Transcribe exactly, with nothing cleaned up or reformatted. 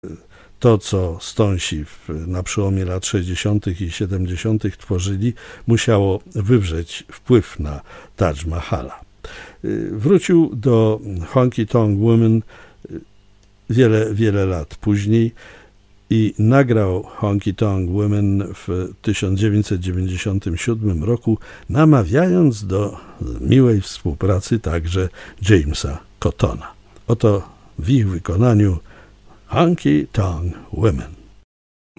To, co Stonesi na przełomie lat sześćdziesiątych i siedemdziesiątych tworzyli, musiało wywrzeć wpływ na Taj Mahala. Wrócił do Honky Tonk Woman wiele, wiele lat później i nagrał Honky Tonk Woman w tysiąc dziewięćset dziewięćdziesiątym siódmym roku, namawiając do miłej współpracy także Jamesa Cottona. Oto w ich wykonaniu Honky Tonk Woman.